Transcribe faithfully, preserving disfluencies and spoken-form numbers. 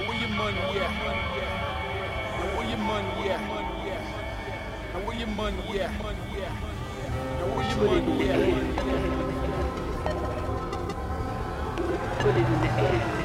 Now where your money at? Now where your money at? Now where your money at? Now where your money at? Put it in the air.